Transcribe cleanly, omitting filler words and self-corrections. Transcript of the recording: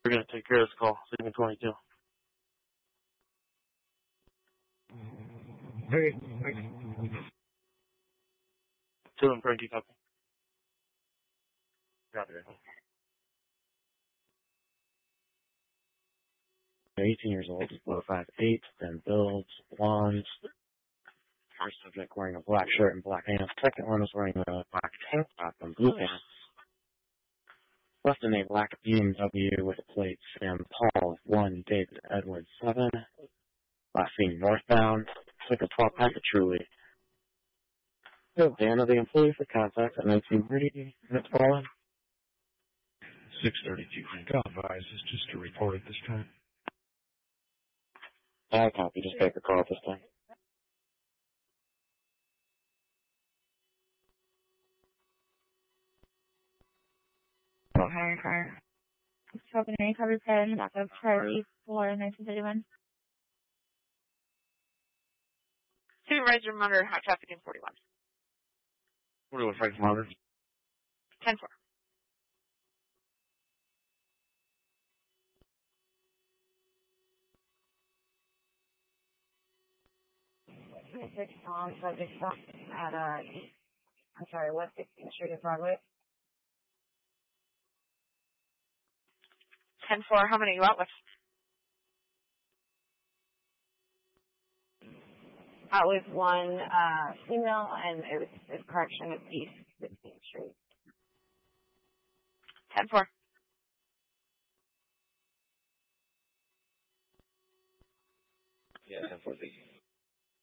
We're going to take care of this call. 722. Okay, thanks. 2 and Frankie copy. Copy that. 18 years old, 4'5'8", then builds, blonde. First subject wearing a black shirt and black pants. Second one was wearing a black tank top and blue pants. Left in a black BMW with plate Sam Paul 1 David Edwards 7. Last seen northbound. Took a 12-pack of Truly. The van of the employee for contact at 1930. Minutes following. 632. God advise is just to report at this time. I copy. Just take the call at this time. Ohio car. Spoken A cover 10, back of Charlie 4, 1931. Supervisor monitor hot traffic in 41. 41 Frankie monitor. 10-4. Subject stop at, I'm sorry, West 16th Street of Broadway. 10-4, how many are you out with? Out with one, female, and it was a correction of East 16th Street. 10-4. Yeah, 10-4.